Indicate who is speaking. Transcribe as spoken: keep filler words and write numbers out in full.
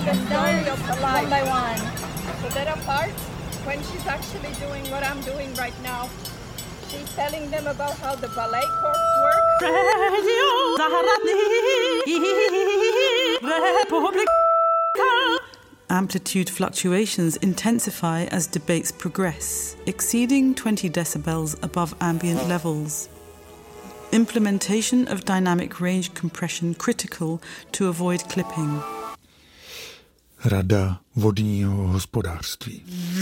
Speaker 1: the story of her life.
Speaker 2: One by one.
Speaker 1: So there are parts when she's actually doing what I'm doing right now. She's telling them about how the ballet corps work.
Speaker 3: Amplitude fluctuations intensify as debates progress, exceeding twenty decibels above ambient levels. Implementation of dynamic range compression critical to avoid clipping.
Speaker 4: Rada vodního hospodářství.